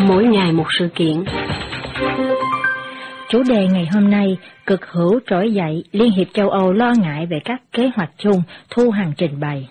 mỗi ngày một sự kiện. Chủ đề ngày hôm nay, cực hữu trỗi dậy, Liên hiệp châu Âu lo ngại về các kế hoạch chung, Thu Hằng trình bày.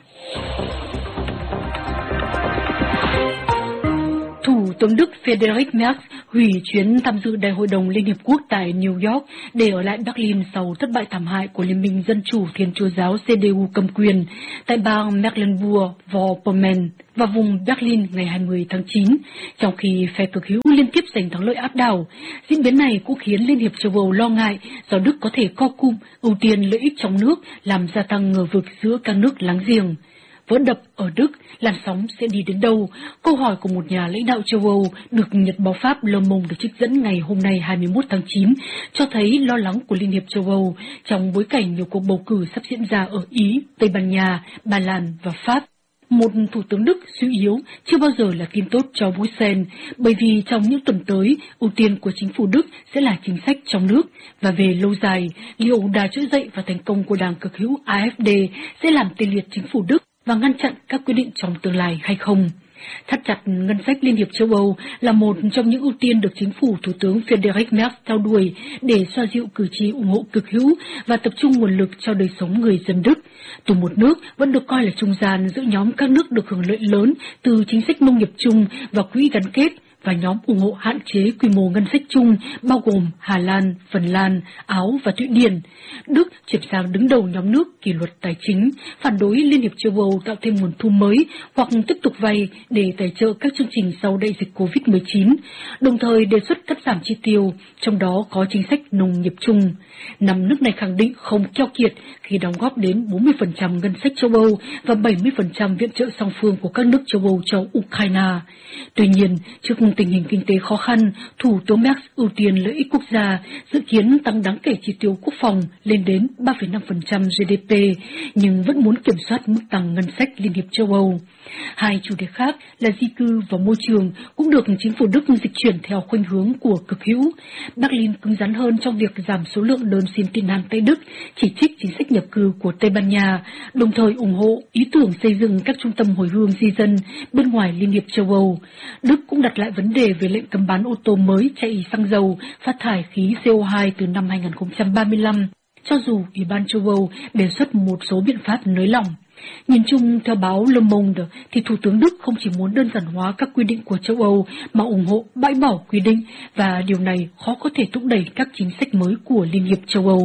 Thủ tướng Đức Friedrich Merz hủy chuyến tham dự Đại hội đồng Liên Hiệp Quốc tại New York để ở lại Berlin sau thất bại thảm hại của Liên minh Dân chủ Thiên Chúa giáo CDU cầm quyền tại bang Mecklenburg-Vorpommern và vùng Berlin ngày 20 tháng 9, trong khi phe cực hữu liên tiếp giành thắng lợi áp đảo. Diễn biến này cũng khiến Liên hiệp châu Âu lo ngại do Đức có thể co cụm ưu tiên lợi ích trong nước, làm gia tăng ngờ vực giữa các nước láng giềng. Vỡ đập ở Đức, làn sóng sẽ đi đến đâu? Câu hỏi của một nhà lãnh đạo châu Âu được Nhật báo Pháp Le Monde được trích dẫn ngày hôm nay 21 tháng 9 cho thấy lo lắng của Liên hiệp châu Âu trong bối cảnh nhiều cuộc bầu cử sắp diễn ra ở Ý, Tây Ban Nha, Ba Lan và Pháp. Một thủ tướng Đức suy yếu chưa bao giờ là tin tốt cho Bruxelles, bởi vì trong những tuần tới, ưu tiên của chính phủ Đức sẽ là chính sách trong nước, và về lâu dài, liệu đà trỗi dậy và thành công của đảng cực hữu AfD sẽ làm tê liệt chính phủ Đức và ngăn chặn các quyết định trong tương lai hay không? Thắt chặt ngân sách Liên hiệp châu Âu là một trong những ưu tiên được chính phủ Thủ tướng Friedrich Merz theo đuổi để xoa dịu cử tri ủng hộ cực hữu và tập trung nguồn lực cho đời sống người dân Đức. Từ một nước vẫn được coi là trung gian giữa nhóm các nước được hưởng lợi lớn từ chính sách nông nghiệp chung và quỹ gắn kết, và nhóm ủng hộ hạn chế quy mô ngân sách chung bao gồm Hà Lan, Phần Lan, Áo và Thụy Điển. Đức chuyển sang đứng đầu nhóm nước kỷ luật tài chính, phản đối Liên hiệp châu Âu tạo thêm nguồn thu mới hoặc tiếp tục vay để tài trợ các chương trình sau đại dịch COVID-19, đồng thời đề xuất cắt giảm chi tiêu, trong đó có chính sách nông nghiệp chung. Năm nước này khẳng định không keo kiệt khi đóng góp đến 40% ngân sách châu Âu và 70% viện trợ song phương của các nước châu Âu cho Ukraine. Tuy nhiên, trước tình hình kinh tế khó khăn, Thủ tướng Merz ưu tiên lợi ích quốc gia, dự kiến tăng đáng kể chi tiêu quốc phòng lên đến 3,5% GDP, nhưng vẫn muốn kiểm soát mức tăng ngân sách Liên hiệp châu Âu. Hai chủ đề khác là di cư và môi trường cũng được chính phủ Đức dịch chuyển theo khuynh hướng của cực hữu. Berlin cứng rắn hơn trong việc giảm số lượng đơn xin tị nạn tại Đức, chỉ trích chính sách nhập cư của Tây Ban Nha, đồng thời ủng hộ ý tưởng xây dựng các trung tâm hồi hương di dân bên ngoài Liên hiệp châu Âu. Đức cũng đặt lại vấn đề về lệnh cấm bán ô tô mới chạy xăng dầu phát thải khí CO2 từ năm 2035, cho dù Ủy ban châu Âu đề xuất một số biện pháp nới lỏng. Nhìn chung, theo báo Le Monde, thì Thủ tướng Đức không chỉ muốn đơn giản hóa các quy định của châu Âu mà ủng hộ bãi bỏ quy định, và điều này khó có thể thúc đẩy các chính sách mới của Liên hiệp châu Âu.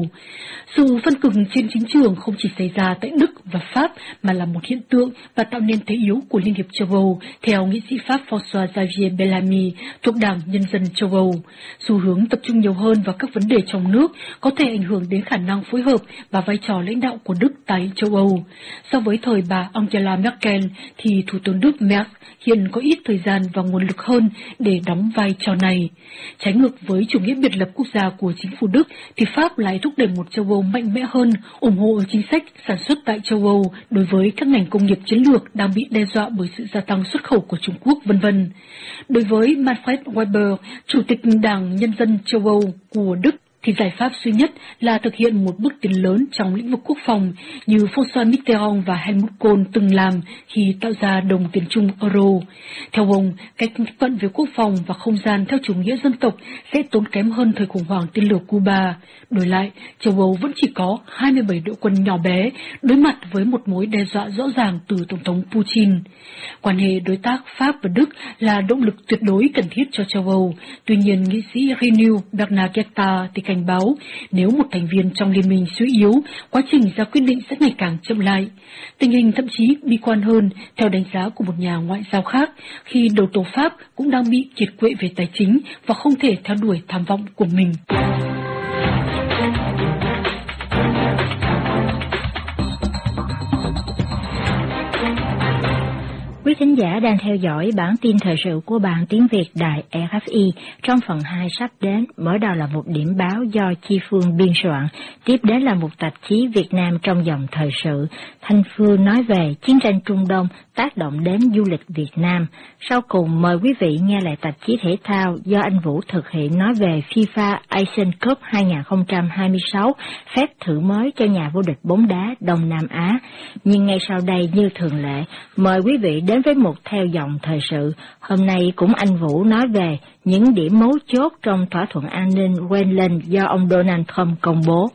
Sự phân cực trên chính trường không chỉ xảy ra tại Đức và Pháp mà là một hiện tượng và tạo nên thế yếu của Liên hiệp châu Âu, theo nghị sĩ Pháp François-Xavier Bellamy thuộc Đảng Nhân dân châu Âu. Xu hướng tập trung nhiều hơn vào các vấn đề trong nước có thể ảnh hưởng đến khả năng phối hợp và vai trò lãnh đạo của Đức tại châu Âu. So với thời bà Angela Merkel thì Thủ tướng Đức Merz hiện có ít thời gian và nguồn lực hơn để đóng vai trò này. Trái ngược với chủ nghĩa biệt lập quốc gia của chính phủ Đức thì Pháp lại thúc đẩy một châu Âu mạnh mẽ hơn, ủng hộ chính sách sản xuất tại châu Âu đối với các ngành công nghiệp chiến lược đang bị đe dọa bởi sự gia tăng xuất khẩu của Trung Quốc, v.v. Đối với Manfred Weber, Chủ tịch Đảng Nhân dân châu Âu của Đức, thì giải pháp duy nhất là thực hiện một bước tiến lớn trong lĩnh vực quốc phòng như François Mitterrand và Helmut Kohl từng làm khi tạo ra đồng tiền chung euro. Theo ông, cách tiếp cận về quốc phòng và không gian theo chủ nghĩa dân tộc sẽ tốn kém hơn thời khủng hoảng tên lửa Cuba. Đổi lại, châu Âu vẫn chỉ có 27 đội quân nhỏ bé đối mặt với một mối đe dọa rõ ràng từ Tổng thống Putin. Quan hệ đối tác Pháp và Đức là động lực tuyệt đối cần thiết cho châu Âu. Tuy nhiên, nghị sĩ Renew Bernard Guetta thì cảnh báo nếu một thành viên trong liên minh suy yếu, quá trình ra quyết định sẽ ngày càng chậm lại. Tình hình thậm chí bi quan hơn theo đánh giá của một nhà ngoại giao khác, khi đầu tàu Pháp cũng đang bị kiệt quệ về tài chính và không thể theo đuổi tham vọng của mình. Quý thính giả đang theo dõi bản tin thời sự của Ban Tiếng Việt Đài RFI. Trong phần 2 sắp đến, mở đầu là một điểm báo do Chi Phương biên soạn, tiếp đến là một tạp chí Việt Nam trong dòng thời sự. Thanh Phương nói về chiến tranh Trung Đông tác động đến du lịch Việt Nam. Sau cùng mời quý vị nghe lại tạp chí thể thao do anh Vũ thực hiện nói về FIFA Asian Cup 2026, phép thử mới cho nhà vô địch bóng đá Đông Nam Á. Nhưng ngay sau đây như thường lệ, mời quý vị đến với một theo dòng thời sự, hôm nay cũng anh Vũ nói về những điểm mấu chốt trong thỏa thuận an ninh Wayland do ông Donald Trump công bố.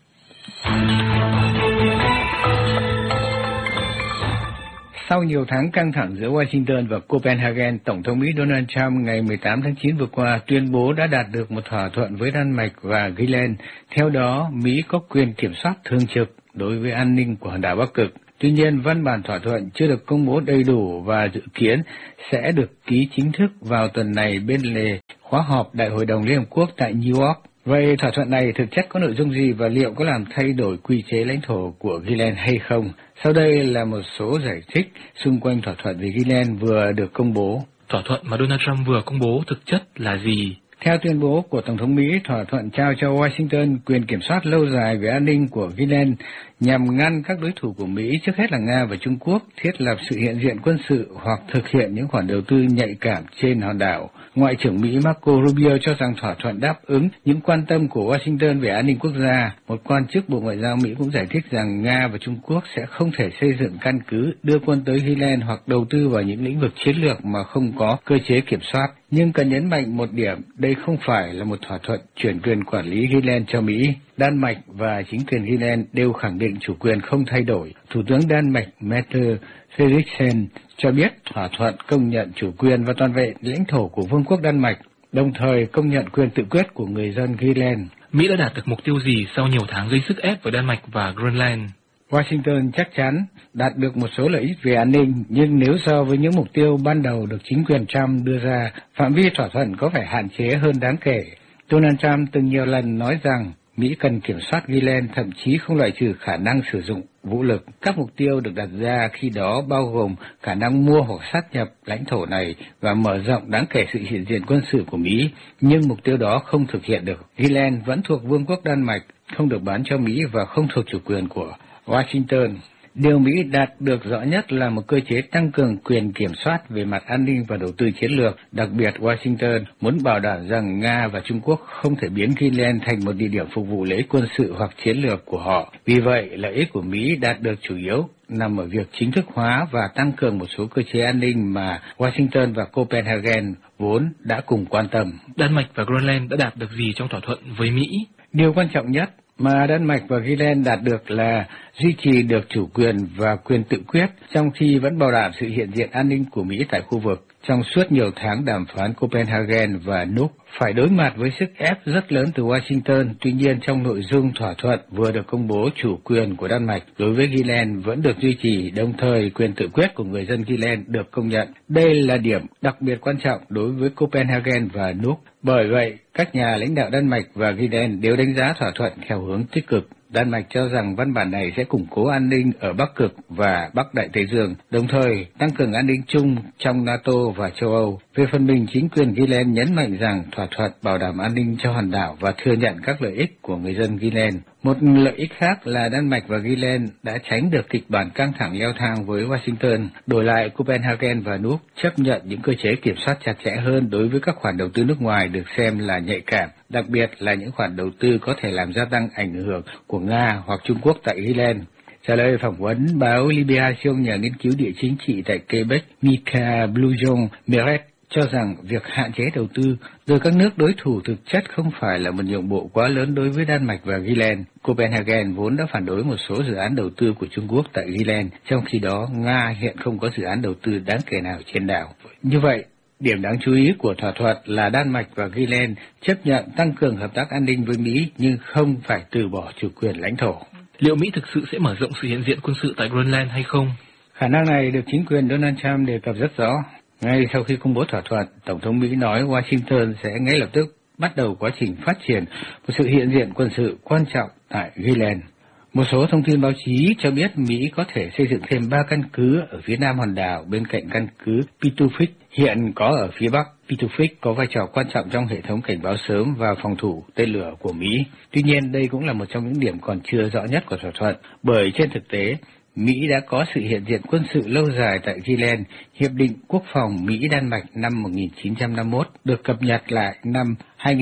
Sau nhiều tháng căng thẳng giữa Washington và Copenhagen, Tổng thống Mỹ Donald Trump ngày 18 tháng 9 vừa qua tuyên bố đã đạt được một thỏa thuận với Đan Mạch và Greenland. Theo đó, Mỹ có quyền kiểm soát thường trực đối với an ninh của hòn đảo Bắc Cực. Tuy nhiên, văn bản thỏa thuận chưa được công bố đầy đủ và dự kiến sẽ được ký chính thức vào tuần này bên lề khóa họp Đại hội đồng Liên Hợp Quốc tại New York. Vậy thỏa thuận này thực chất có nội dung gì và liệu có làm thay đổi quy chế lãnh thổ của Greenland hay không? Sau đây là một số giải thích xung quanh thỏa thuận về Greenland vừa được công bố. Thỏa thuận mà Donald Trump vừa công bố thực chất là gì? Theo tuyên bố của Tổng thống Mỹ, thỏa thuận trao cho Washington quyền kiểm soát lâu dài về an ninh của Greenland nhằm ngăn các đối thủ của Mỹ, trước hết là Nga và Trung Quốc, thiết lập sự hiện diện quân sự hoặc thực hiện những khoản đầu tư nhạy cảm trên hòn đảo. Ngoại trưởng Mỹ Marco Rubio cho rằng thỏa thuận đáp ứng những quan tâm của Washington về an ninh quốc gia. Một quan chức Bộ Ngoại giao Mỹ cũng giải thích rằng Nga và Trung Quốc sẽ không thể xây dựng căn cứ, đưa quân tới Greenland hoặc đầu tư vào những lĩnh vực chiến lược mà không có cơ chế kiểm soát. Nhưng cần nhấn mạnh một điểm, đây không phải là một thỏa thuận chuyển quyền quản lý Greenland cho Mỹ. Đan Mạch và chính quyền Greenland đều khẳng định chủ quyền không thay đổi. Thủ tướng Đan Mạch Mette Frederiksen cho biết thỏa thuận công nhận chủ quyền và toàn vẹn lãnh thổ của Vương quốc Đan Mạch, đồng thời công nhận quyền tự quyết của người dân Greenland. Mỹ đã đạt được mục tiêu gì sau nhiều tháng gây sức ép với Đan Mạch và Greenland? Washington chắc chắn đạt được một số lợi ích về an ninh, nhưng nếu so với những mục tiêu ban đầu được chính quyền Trump đưa ra, phạm vi thỏa thuận có vẻ hạn chế hơn đáng kể. Donald Trump từng nhiều lần nói rằng Mỹ cần kiểm soát Greenland, thậm chí không loại trừ khả năng sử dụng vũ lực. Các mục tiêu được đặt ra khi đó bao gồm khả năng mua hoặc sát nhập lãnh thổ này và mở rộng đáng kể sự hiện diện quân sự của Mỹ, nhưng mục tiêu đó không thực hiện được. Greenland vẫn thuộc Vương quốc Đan Mạch, không được bán cho Mỹ và không thuộc chủ quyền của Washington. Điều Mỹ đạt được rõ nhất là một cơ chế tăng cường quyền kiểm soát về mặt an ninh và đầu tư chiến lược. Đặc biệt, Washington muốn bảo đảm rằng Nga và Trung Quốc không thể biến Greenland thành một địa điểm phục vụ lợi ích quân sự hoặc chiến lược của họ. Vì vậy, lợi ích của Mỹ đạt được chủ yếu nằm ở việc chính thức hóa và tăng cường một số cơ chế an ninh mà Washington và Copenhagen vốn đã cùng quan tâm. Đan Mạch và Greenland đã đạt được gì trong thỏa thuận với Mỹ? Điều quan trọng nhất mà Đan Mạch và Greenland đạt được là duy trì được chủ quyền và quyền tự quyết, trong khi vẫn bảo đảm sự hiện diện an ninh của Mỹ tại khu vực. Trong suốt nhiều tháng đàm phán, Copenhagen và Nuuk phải đối mặt với sức ép rất lớn từ Washington. Tuy nhiên, trong nội dung thỏa thuận vừa được công bố, chủ quyền của Đan Mạch đối với Greenland vẫn được duy trì, đồng thời quyền tự quyết của người dân Greenland được công nhận. Đây là điểm đặc biệt quan trọng đối với Copenhagen và Nuuk. Bởi vậy, các nhà lãnh đạo Đan Mạch và Greenland đều đánh giá thỏa thuận theo hướng tích cực. Đan Mạch cho rằng văn bản này sẽ củng cố an ninh ở Bắc Cực và Bắc Đại Tây Dương, đồng thời tăng cường an ninh chung trong NATO và châu Âu. Về phần mình, chính quyền Greenland nhấn mạnh rằng thỏa thuận bảo đảm an ninh cho hòn đảo và thừa nhận các lợi ích của người dân Greenland. Một lợi ích khác là Đan Mạch và Greenland đã tránh được kịch bản căng thẳng leo thang với Washington. Đổi lại, Copenhagen và Nuuk chấp nhận những cơ chế kiểm soát chặt chẽ hơn đối với các khoản đầu tư nước ngoài được xem là nhạy cảm, đặc biệt là những khoản đầu tư có thể làm gia tăng ảnh hưởng của Nga hoặc Trung Quốc tại Greenland. Trả lời phỏng vấn báo Libération, nhà nghiên cứu địa chính trị tại Quebec Mika Bloujon-Meret cho rằng việc hạn chế đầu tư từ các nước đối thủ thực chất không phải là một nhượng bộ quá lớn đối với Đan Mạch và Greenland. Copenhagen vốn đã phản đối một số dự án đầu tư của Trung Quốc tại Greenland, trong khi đó Nga hiện không có dự án đầu tư đáng kể nào trên đảo. Như vậy, điểm đáng chú ý của thỏa thuận là Đan Mạch và Greenland chấp nhận tăng cường hợp tác an ninh với Mỹ nhưng không phải từ bỏ chủ quyền lãnh thổ. Liệu Mỹ thực sự sẽ mở rộng sự hiện diện quân sự tại Greenland hay không? Khả năng này được chính quyền Donald Trump đề cập rất rõ. Ngay sau khi công bố thỏa thuận, Tổng thống Mỹ nói Washington sẽ ngay lập tức bắt đầu quá trình phát triển một sự hiện diện quân sự quan trọng tại Greenland. Một số thông tin báo chí cho biết Mỹ có thể xây dựng thêm 3 căn cứ ở phía nam hòn đảo bên cạnh căn cứ Pituffik hiện có ở phía bắc. Pituffik có vai trò quan trọng trong hệ thống cảnh báo sớm và phòng thủ tên lửa của Mỹ. Tuy nhiên, đây cũng là một trong những điểm còn chưa rõ nhất của thỏa thuận, bởi trên thực tế, Mỹ đã có sự hiện diện quân sự lâu dài tại Greenland. Hiệp định Quốc phòng Mỹ-Đan Mạch năm 1951 được cập nhật lại năm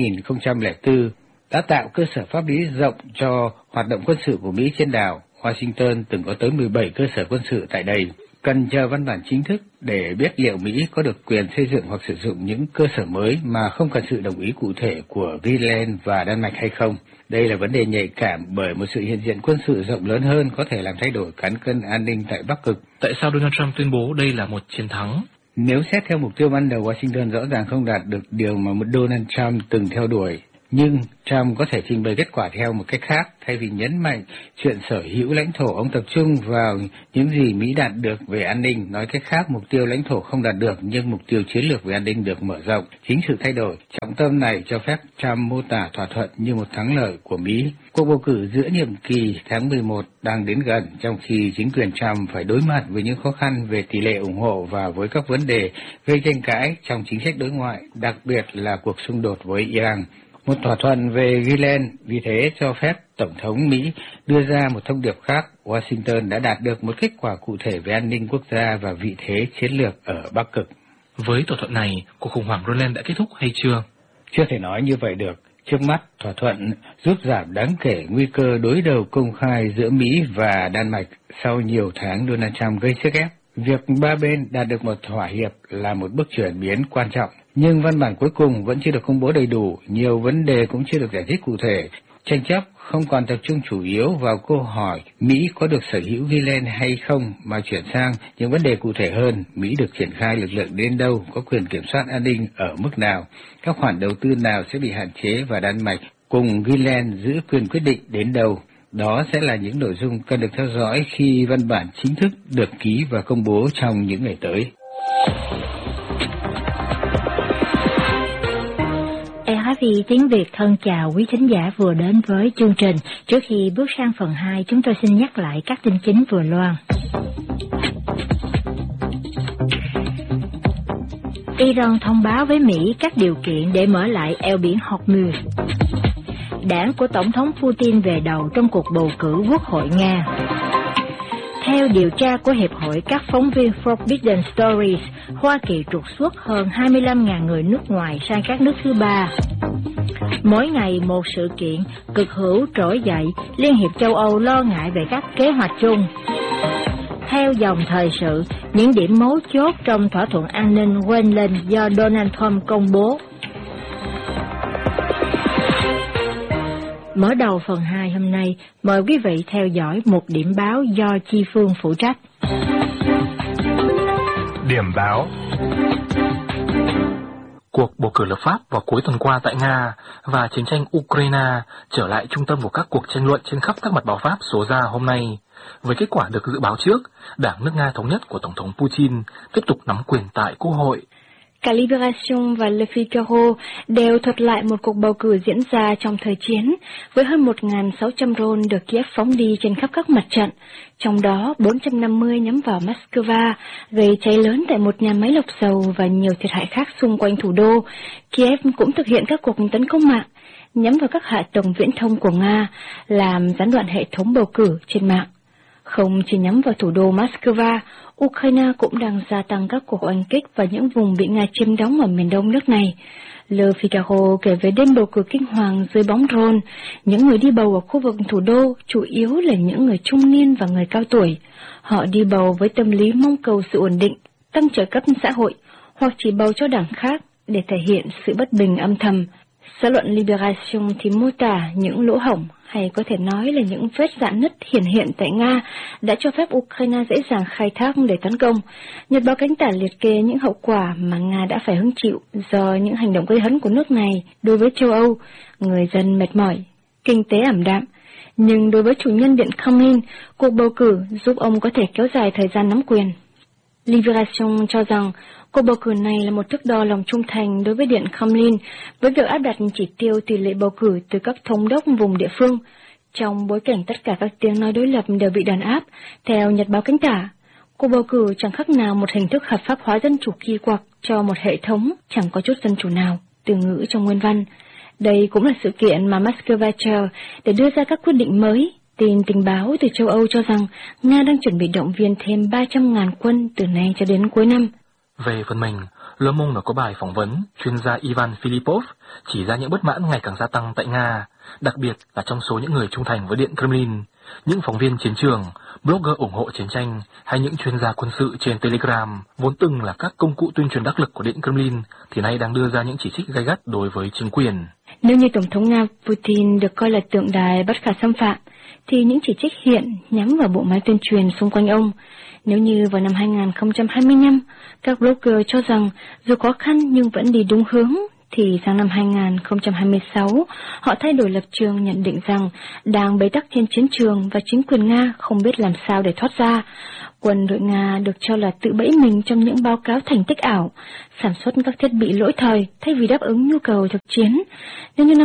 2004, đã tạo cơ sở pháp lý rộng cho hoạt động quân sự của Mỹ trên đảo. Washington từng có tới 17 cơ sở quân sự tại đây. cần chờ văn bản chính thức để biết liệu Mỹ có được quyền xây dựng hoặc sử dụng những cơ sở mới mà không cần sự đồng ý cụ thể của Greenland và Đan Mạch hay không. Đây là vấn đề nhạy cảm bởi một sự hiện diện quân sự rộng lớn hơn có thể làm thay đổi cán cân an ninh tại Bắc Cực. Tại sao Donald Trump tuyên bố đây là một chiến thắng? Nếu xét theo mục tiêu ban đầu, Washington rõ ràng không đạt được điều mà Donald Trump từng theo đuổi. Nhưng Trump có thể trình bày kết quả theo một cách khác. Thay vì nhấn mạnh chuyện sở hữu lãnh thổ, ông tập trung vào những gì Mỹ đạt được về an ninh. Nói cách khác, mục tiêu lãnh thổ không đạt được, nhưng mục tiêu chiến lược về an ninh được mở rộng. Chính sự thay đổi trọng tâm này cho phép Trump mô tả thỏa thuận như một thắng lợi của Mỹ. Cuộc bầu cử giữa nhiệm kỳ tháng 11 đang đến gần, trong khi chính quyền Trump phải đối mặt với những khó khăn về tỷ lệ ủng hộ và với các vấn đề gây tranh cãi trong chính sách đối ngoại, đặc biệt là cuộc xung đột với Iran. Một thỏa thuận về Greenland vì thế cho phép Tổng thống Mỹ đưa ra một thông điệp khác. Washington đã đạt được một kết quả cụ thể về an ninh quốc gia và vị thế chiến lược ở Bắc Cực. Với thỏa thuận này, cuộc khủng hoảng Greenland đã kết thúc hay chưa? Chưa thể nói như vậy được. Trước mắt, thỏa thuận giúp giảm đáng kể nguy cơ đối đầu công khai giữa Mỹ và Đan Mạch sau nhiều tháng Donald Trump gây sức ép. Việc ba bên đạt được một thỏa hiệp là một bước chuyển biến quan trọng. Nhưng văn bản cuối cùng vẫn chưa được công bố đầy đủ, nhiều vấn đề cũng chưa được giải thích cụ thể. Tranh chấp không còn tập trung chủ yếu vào câu hỏi Mỹ có được sở hữu Greenland hay không, mà chuyển sang những vấn đề cụ thể hơn. Mỹ được triển khai lực lượng đến đâu, có quyền kiểm soát an ninh ở mức nào, các khoản đầu tư nào sẽ bị hạn chế và Đan Mạch cùng Greenland giữ quyền quyết định đến đâu. Đó sẽ là những nội dung cần được theo dõi khi văn bản chính thức được ký và công bố trong những ngày tới. RFI tiếng Việt thân chào quý thính giả vừa đến với chương trình. Trước khi bước sang phần 2, chúng tôi xin nhắc lại các tin chính vừa loan. Iran thông báo với Mỹ các điều kiện để mở lại eo biển Hormuz. Đảng của Tổng thống Putin về đầu trong cuộc bầu cử Quốc hội Nga. Theo điều tra của Hiệp hội các phóng viên Forbidden Stories, Hoa Kỳ trục xuất hơn 25.000 người nước ngoài sang các nước thứ ba. Mỗi ngày một sự kiện, cực hữu trỗi dậy, Liên hiệp châu Âu lo ngại về các kế hoạch chung. Theo dòng thời sự, những điểm mấu chốt trong thỏa thuận an ninh Greenland do Donald Trump công bố. Mở đầu phần 2 hôm nay, mời quý vị theo dõi một điểm báo do Chi Phương phụ trách. Điểm báo. Cuộc bầu cử lập pháp vào cuối tuần qua tại Nga và chiến tranh Ukraine trở lại trung tâm của các cuộc tranh luận trên khắp các mặt báo Pháp số ra hôm nay. Với kết quả được dự báo trước, Đảng nước Nga Thống nhất của Tổng thống Putin tiếp tục nắm quyền tại Quốc hội. Cả Libération và Le Figaro đều thuật lại một cuộc bầu cử diễn ra trong thời chiến, với hơn 1.600 drone được Kiev phóng đi trên khắp các mặt trận, trong đó 450 nhắm vào Moscow, gây cháy lớn tại một nhà máy lọc dầu và nhiều thiệt hại khác xung quanh thủ đô. Kiev cũng thực hiện các cuộc tấn công mạng, nhắm vào các hạ tầng viễn thông của Nga, làm gián đoạn hệ thống bầu cử trên mạng. Không chỉ nhắm vào thủ đô Moscow, Ukraine cũng đang gia tăng các cuộc oanh kích vào những vùng bị Nga chiếm đóng ở miền đông nước này. Le Figaro kể về đêm bầu cử kinh hoàng dưới bóng drone. Những người đi bầu ở khu vực thủ đô chủ yếu là những người trung niên và người cao tuổi. Họ đi bầu với tâm lý mong cầu sự ổn định, tăng trợ cấp xã hội, hoặc chỉ bầu cho đảng khác để thể hiện sự bất bình âm thầm. Xã luận Libération thì mô tả những lỗ hổng, hay có thể nói là những vết rạn nứt hiển hiện tại Nga đã cho phép Ukraine dễ dàng khai thác để tấn công. Nhật báo cánh tả liệt kê những hậu quả mà Nga đã phải hứng chịu do những hành động gây hấn của nước này đối với châu Âu, người dân mệt mỏi, kinh tế ảm đạm. Nhưng đối với chủ nhân Điện Kremlin, cuộc bầu cử giúp ông có thể kéo dài thời gian nắm quyền. Libération cho rằng cuộc bầu cử này là một thước đo lòng trung thành đối với Điện Kremlin với việc áp đặt chỉ tiêu tỷ lệ bầu cử từ các thống đốc vùng địa phương. Trong bối cảnh tất cả các tiếng nói đối lập đều bị đàn áp, theo Nhật báo cánh tả, cuộc bầu cử chẳng khác nào một hình thức hợp pháp hóa dân chủ kỳ quặc cho một hệ thống chẳng có chút dân chủ nào, từ ngữ trong nguyên văn. Đây cũng là sự kiện mà Moscow chờ để đưa ra các quyết định mới. Tin tình báo từ châu Âu cho rằng Nga đang chuẩn bị động viên thêm 300.000 quân từ nay cho đến cuối năm. Về phần mình, Le Monde có bài phỏng vấn chuyên gia Ivan Filipov chỉ ra những bất mãn ngày càng gia tăng tại Nga. đặc biệt là trong số những người trung thành với Điện Kremlin, những phóng viên chiến trường, blogger ủng hộ chiến tranh hay những chuyên gia quân sự trên Telegram vốn từng là các công cụ tuyên truyền đắc lực của Điện Kremlin thì nay đang đưa ra những chỉ trích gay gắt đối với chính quyền. Nếu như Tổng thống Nga Putin được coi là tượng đài bất khả xâm phạm, thì những chỉ trích hiện nhắm vào bộ máy tuyên truyền xung quanh ông. Nếu như vào năm 2025, các blogger cho rằng dù khó khăn nhưng vẫn đi đúng hướng, thì sang năm 2026, họ thay đổi lập trường nhận định rằng đang bế tắc trên chiến trường và chính quyền Nga không biết làm sao để thoát ra. Quân đội Nga được cho là tự bẫy mình trong những báo cáo thành tích ảo, sản xuất các thiết bị lỗi thời thay vì đáp ứng nhu cầu thực chiến. Nếu như năm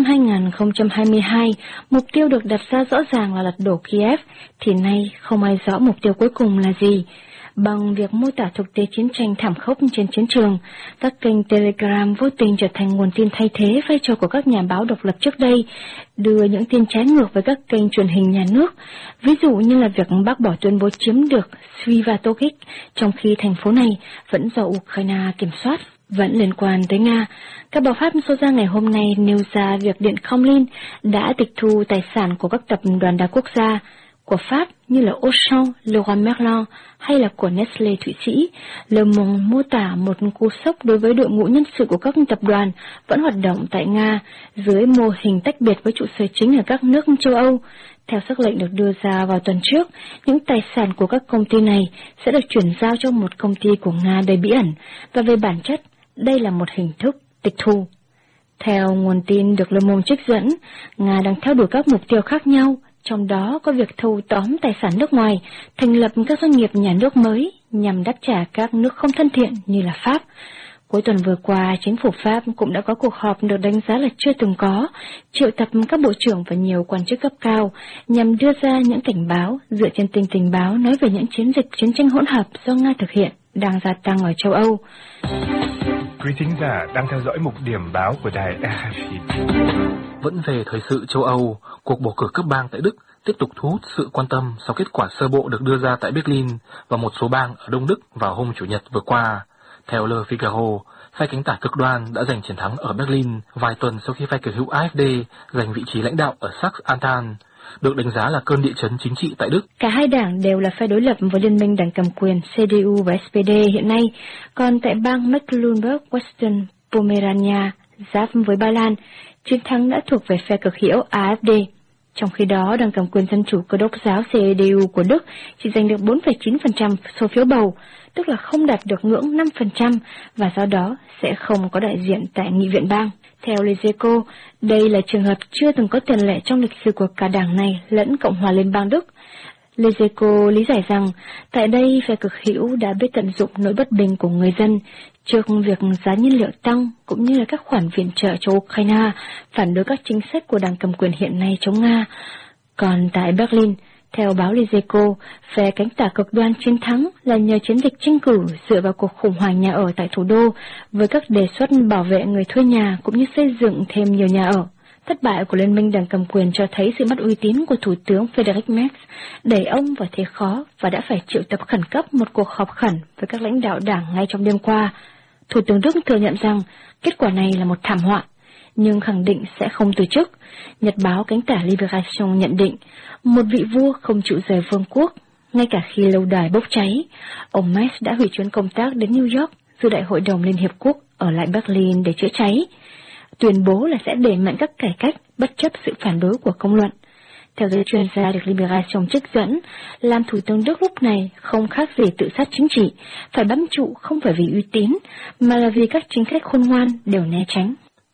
2022, mục tiêu được đặt ra rõ ràng là lật đổ Kiev, thì nay không ai rõ mục tiêu cuối cùng là gì. Bằng việc mô tả thực tế chiến tranh thảm khốc trên chiến trường, các kênh Telegram vô tình trở thành nguồn tin thay thế vai trò của các nhà báo độc lập trước đây, đưa những tin trái ngược với các kênh truyền hình nhà nước, ví dụ như là việc bác bỏ tuyên bố chiếm được Svitogorsk, trong khi thành phố này vẫn do Ukraine kiểm soát. Vẫn liên quan tới Nga, các báo Pháp số ra ngày hôm nay nêu ra việc Điện Kremlin đã tịch thu tài sản của các tập đoàn đa quốc gia của Pháp như là Auchan, Leroy Merlin hay là của Nestlé Thụy Sĩ. Le Monde mô tả một cú sốc đối với đội ngũ nhân sự của các tập đoàn vẫn hoạt động tại Nga dưới mô hình tách biệt với trụ sở chính ở các nước châu Âu. Theo sắc lệnh được đưa ra vào tuần trước, những tài sản của các công ty này sẽ được chuyển giao cho một công ty của Nga đầy bí ẩn, và về bản chất, đây là một hình thức tịch thu. Theo nguồn tin được Le Monde trích dẫn, Nga đang theo đuổi các mục tiêu khác nhau, trong đó có việc thâu tóm tài sản nước ngoài, thành lập các doanh nghiệp nhà nước mới nhằm đáp trả các nước không thân thiện như là Pháp. Cuối tuần vừa qua, chính phủ Pháp cũng đã có cuộc họp được đánh giá là chưa từng có, triệu tập các bộ trưởng và nhiều quan chức cấp cao nhằm đưa ra những cảnh báo dựa trên tình báo nói về những chiến dịch chiến tranh hỗn hợp do Nga thực hiện đang gia tăng ở châu Âu. Quý thính giả đang theo dõi mục điểm báo của đài RFI. Vẫn về thời sự châu Âu, cuộc bầu cử cấp bang tại Đức tiếp tục thu hút sự quan tâm sau kết quả sơ bộ được đưa ra tại Berlin và một số bang ở Đông Đức vào hôm Chủ nhật vừa qua. Theo Le Figaro, phe cánh tả cực đoan đã giành chiến thắng ở Berlin vài tuần sau khi phe cực hữu AfD giành vị trí lãnh đạo ở Saxe-Anhalt, được đánh giá là cơn địa chấn chính trị tại Đức. Cả hai đảng đều là phe đối lập với liên minh đảng cầm quyền CDU và SPD hiện nay, còn tại bang Mecklenburg-Western Pomerania, giáp với Ba Lan, chiến thắng đã thuộc về phe cực hữu AfD. Trong khi đó, đảng cầm quyền Dân chủ Cơ đốc giáo CDU của Đức chỉ giành được 4,9% số phiếu bầu, tức là không đạt được ngưỡng 5% và do đó sẽ không có đại diện tại nghị viện bang. Theo Les Echos, đây là trường hợp chưa từng có tiền lệ trong lịch sử của cả đảng này lẫn Cộng hòa Liên bang Đức. Les Echos lý giải rằng, tại đây phe cực hữu đã biết tận dụng nỗi bất bình của người dân trước việc giá nhiên liệu tăng cũng như là các khoản viện trợ cho Ukraine, phản đối các chính sách của đảng cầm quyền hiện nay chống Nga. Còn tại Berlin, theo báo Les Echos, phe cánh tả cực đoan chiến thắng là nhờ chiến dịch tranh cử dựa vào cuộc khủng hoảng nhà ở tại thủ đô với các đề xuất bảo vệ người thuê nhà cũng như xây dựng thêm nhiều nhà ở. Thất bại của Liên minh đảng cầm quyền cho thấy sự mất uy tín của Thủ tướng Friedrich Merz, đẩy ông vào thế khó và đã phải triệu tập khẩn cấp một cuộc họp khẩn với các lãnh đạo đảng ngay trong đêm qua. Thủ tướng Đức thừa nhận rằng kết quả này là một thảm họa, nhưng khẳng định sẽ không từ chức. Nhật báo cánh tả Liberation nhận định, một vị vua không chịu rời vương quốc, ngay cả khi lâu đài bốc cháy. Ông Merz đã hủy chuyến công tác đến New York dự đại hội đồng Liên Hiệp Quốc ở lại Berlin để chữa cháy, tuyên bố là sẽ đẩy mạnh các cải cách bất chấp sự phản đối của công luận. Theo giới chuyên gia được Liberation trích dẫn, làm thủ tướng Đức lúc này không khác gì tự sát chính trị, phải bám trụ không phải vì uy tín, mà là vì các chính sách khôn ngoan đều né tránh.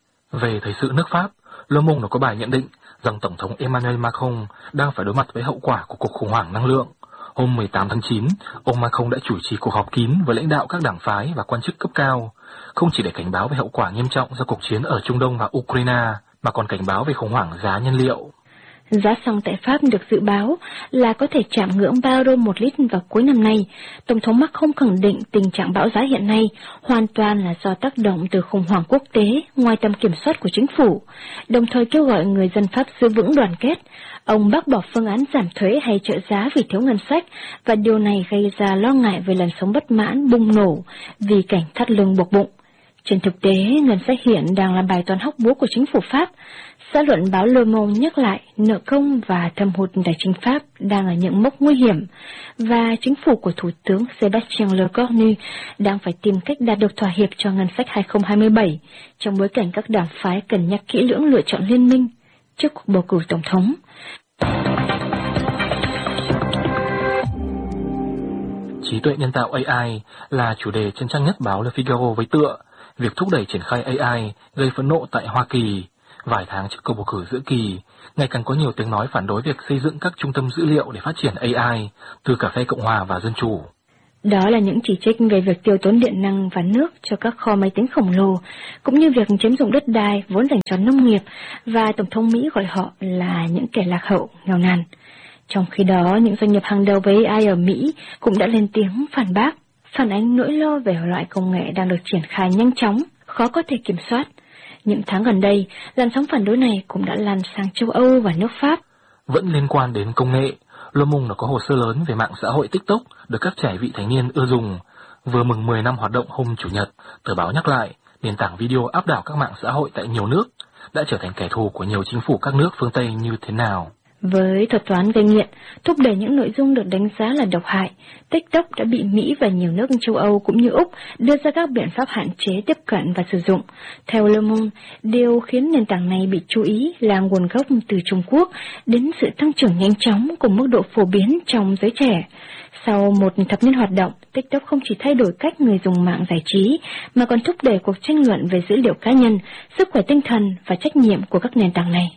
Về thời sự nước Pháp, Le Monde có bài nhận định rằng Tổng thống Emmanuel Macron đang phải đối mặt với hậu quả của cuộc khủng hoảng năng lượng. Hôm 18 tháng 9, ông Macron đã chủ trì cuộc họp kín với lãnh đạo các đảng phái và quan chức cấp cao, không chỉ để cảnh báo về hậu quả nghiêm trọng do cuộc chiến ở Trung Đông và Ukraine, mà còn cảnh báo về khủng hoảng giá nhiên liệu. Giá xăng tại Pháp được dự báo là có thể chạm ngưỡng 3 euro một lít vào cuối năm nay. Tổng thống Macron khẳng định tình trạng bão giá hiện nay hoàn toàn là do tác động từ khủng hoảng quốc tế ngoài tầm kiểm soát của chính phủ, đồng thời kêu gọi người dân Pháp giữ vững đoàn kết. Ông bác bỏ phương án giảm thuế hay trợ giá vì thiếu ngân sách, và điều này gây ra lo ngại về làn sóng bất mãn bùng nổ vì cảnh thắt lưng buộc bụng. Trên thực tế, ngân sách hiện đang là bài toán hóc búa của chính phủ Pháp. Xã luận báo Le Monde nhắc lại nợ công và thâm hụt tài chính Pháp đang ở những mốc nguy hiểm, và chính phủ của Thủ tướng Sébastien Lecornu đang phải tìm cách đạt được thỏa hiệp cho ngân sách 2027 trong bối cảnh các đảng phái cân nhắc kỹ lưỡng lựa chọn liên minh trước cuộc bầu cử tổng thống. Trí tuệ nhân tạo AI là chủ đề trên trang nhất báo Le Figaro với tựa việc thúc đẩy triển khai AI gây phẫn nộ tại Hoa Kỳ. Vài tháng trước cuộc bầu cử giữa kỳ, ngày càng có nhiều tiếng nói phản đối việc xây dựng các trung tâm dữ liệu để phát triển AI từ cả phe Cộng hòa và Dân chủ. Đó là những chỉ trích về việc tiêu tốn điện năng và nước cho các kho máy tính khổng lồ, cũng như việc chiếm dụng đất đai vốn dành cho nông nghiệp, và Tổng thống Mỹ gọi họ là những kẻ lạc hậu, nghèo nàn. Trong khi đó, những doanh nghiệp hàng đầu với AI ở Mỹ cũng đã lên tiếng phản bác, phản ánh nỗi lo về loại công nghệ đang được triển khai nhanh chóng, khó có thể kiểm soát. Những tháng gần đây, làn sóng phản đối này cũng đã lan sang châu Âu và nước Pháp. Vẫn liên quan đến công nghệ, Le Monde đã có hồ sơ lớn về mạng xã hội TikTok được các trẻ vị thành niên ưa dùng. Vừa mừng 10 năm hoạt động hôm Chủ nhật, tờ báo nhắc lại, nền tảng video áp đảo các mạng xã hội tại nhiều nước đã trở thành kẻ thù của nhiều chính phủ các nước phương Tây như thế nào. Với thuật toán gây nghiện, thúc đẩy những nội dung được đánh giá là độc hại, TikTok đã bị Mỹ và nhiều nước châu Âu cũng như Úc đưa ra các biện pháp hạn chế tiếp cận và sử dụng. Theo Le Monde, điều khiến nền tảng này bị chú ý là nguồn gốc từ Trung Quốc đến sự tăng trưởng nhanh chóng cùng mức độ phổ biến trong giới trẻ. Sau một thập niên hoạt động, TikTok không chỉ thay đổi cách người dùng mạng giải trí, mà còn thúc đẩy cuộc tranh luận về dữ liệu cá nhân, sức khỏe tinh thần và trách nhiệm của các nền tảng này.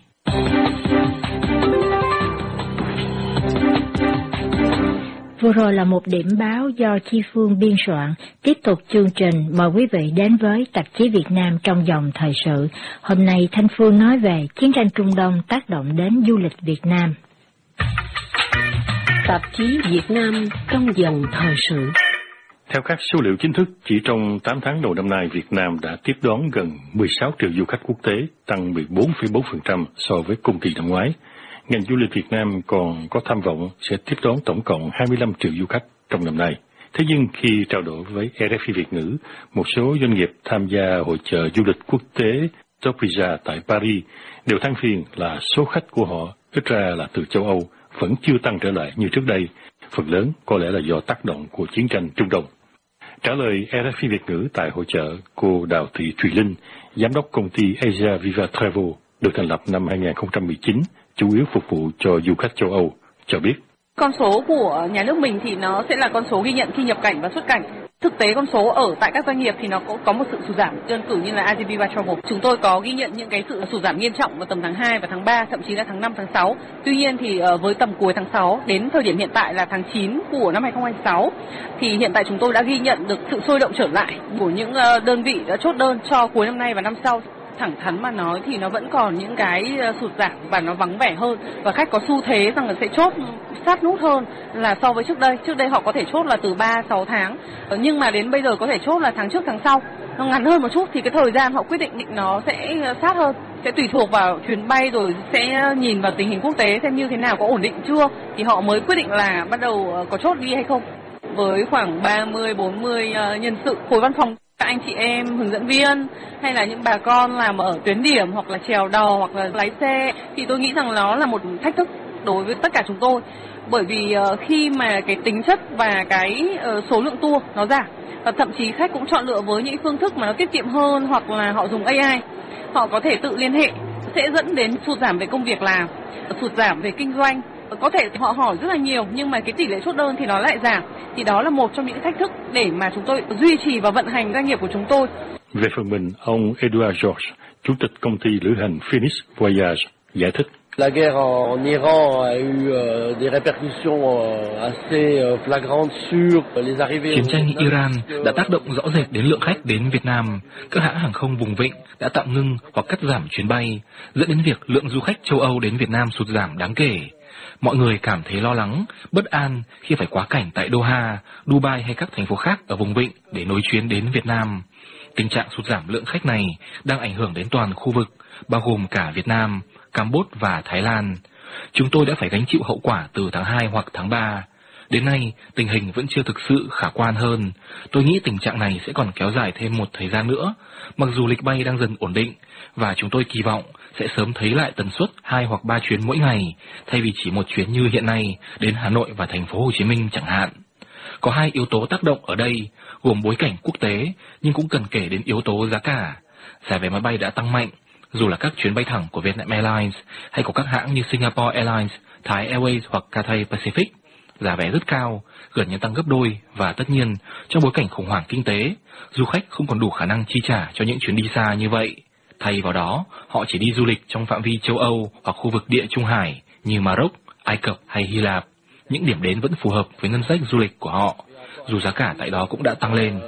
Vừa rồi là một điểm báo do Chi Phương biên soạn. Tiếp tục chương trình, mời quý vị đến với tạp chí Việt Nam trong dòng thời sự. Hôm nay Thanh Phương nói về chiến tranh Trung Đông tác động đến du lịch Việt Nam. Tạp chí Việt Nam trong dòng thời sự. Theo các số liệu chính thức, chỉ trong 8 tháng đầu năm nay, Việt Nam đã tiếp đón gần 16 triệu du khách quốc tế, tăng 14,4% so với cùng kỳ năm ngoái. Ngành du lịch Việt Nam còn có tham vọng sẽ tiếp đón tổng cộng 25 triệu du khách trong năm nay. Thế nhưng khi trao đổi với RFI Việt ngữ, một số doanh nghiệp tham gia hội chợ du lịch quốc tế Topija tại Paris đều than phiền là số khách của họ, ít ra là từ châu Âu, vẫn chưa tăng trở lại như trước đây. Phần lớn có lẽ là do tác động của chiến tranh Trung Đông. Trả lời RFI Việt ngữ tại hội chợ, cô Đào Thị Thùy Linh, giám đốc công ty Asia Viva Travel, được thành lập năm 2019, chủ yếu phục vụ cho du khách châu Âu, cho biết. Con số của nhà nước mình thì nó sẽ là con số ghi nhận khi nhập cảnh và xuất cảnh. Thực tế con số ở tại các doanh nghiệp thì nó cũng có một sự sụt giảm, đơn cử như là Asia Viva Travel. Chúng tôi có ghi nhận những cái sự sụt giảm nghiêm trọng vào tầm tháng 2 và tháng 3, thậm chí là tháng 5, tháng 6. Tuy nhiên thì với tầm cuối tháng 6 đến thời điểm hiện tại là tháng 9 của năm 2026 thì hiện tại chúng tôi đã ghi nhận được sự sôi động trở lại của những đơn vị đã chốt đơn cho cuối năm nay và năm sau. Thẳng thắn mà nói thì nó vẫn còn những cái sụt giảm và nó vắng vẻ hơn, và khách có xu thế rằng là sẽ chốt sát nút hơn là so với trước đây. Trước đây họ có thể chốt là từ 3-6 tháng, nhưng mà đến bây giờ có thể chốt là tháng trước tháng sau, nó ngắn hơn một chút, thì cái thời gian họ quyết định nó sẽ sát hơn, sẽ tùy thuộc vào chuyến bay, rồi sẽ nhìn vào tình hình quốc tế xem như thế nào, có ổn định chưa thì họ mới quyết định là bắt đầu có chốt đi hay không. Với khoảng 30-40 nhân sự khối văn phòng, các anh chị em hướng dẫn viên hay là những bà con làm ở tuyến điểm hoặc là chèo đò hoặc là lái xe, thì tôi nghĩ rằng nó là một thách thức đối với tất cả chúng tôi, bởi vì khi mà cái tính chất và cái số lượng tour nó giảm, và thậm chí khách cũng chọn lựa với những phương thức mà nó tiết kiệm hơn, hoặc là họ dùng AI, họ có thể tự liên hệ, sẽ dẫn đến sụt giảm về công việc làm, sụt giảm về kinh doanh. Có thể họ hỏi rất là nhiều nhưng mà cái tỷ lệ chốt đơn thì nó lại giảm. Thì đó là một trong những thách thức để mà chúng tôi duy trì và vận hành doanh nghiệp của chúng tôi. Về phần mình, ông Edouard Georges, chủ tịch công ty lữ hành Phoenix Voyage, giải thích. La guerre en Iran a eu des répercussions assez flagrantes sur les arrivées. Chiến tranh Iran đã tác động rõ rệt đến lượng khách đến Việt Nam. Các hãng hàng không vùng vịnh đã tạm ngưng hoặc cắt giảm chuyến bay, dẫn đến việc lượng du khách châu Âu đến Việt Nam sụt giảm đáng kể. Mọi người cảm thấy lo lắng, bất an khi phải quá cảnh tại Doha, Dubai hay các thành phố khác ở vùng vịnh để nối chuyến đến Việt Nam. Tình trạng sụt giảm lượng khách này đang ảnh hưởng đến toàn khu vực, bao gồm cả Việt Nam, Campuchia và Thái Lan. Chúng tôi đã phải gánh chịu hậu quả từ tháng 2 hoặc tháng 3. Đến nay, tình hình vẫn chưa thực sự khả quan hơn. Tôi nghĩ tình trạng này sẽ còn kéo dài thêm một thời gian nữa, mặc dù lịch bay đang dần ổn định, và chúng tôi kỳ vọng sẽ sớm thấy lại tần suất 2 hoặc 3 chuyến mỗi ngày, thay vì chỉ một chuyến như hiện nay đến Hà Nội và thành phố Hồ Chí Minh chẳng hạn. Có 2 yếu tố tác động ở đây, gồm bối cảnh quốc tế, nhưng cũng cần kể đến yếu tố giá cả. Giá vé máy bay đã tăng mạnh, dù là các chuyến bay thẳng của Vietnam Airlines hay của các hãng như Singapore Airlines, Thai Airways hoặc Cathay Pacific. Giá vé rất cao, gần như tăng gấp đôi, và tất nhiên, trong bối cảnh khủng hoảng kinh tế, du khách không còn đủ khả năng chi trả cho những chuyến đi xa như vậy. Thay vào đó, họ chỉ đi du lịch trong phạm vi châu Âu hoặc khu vực Địa Trung Hải như Maroc, Ai Cập hay Hy Lạp. Những điểm đến vẫn phù hợp với ngân sách du lịch của họ, dù giá cả tại đó cũng đã tăng lên.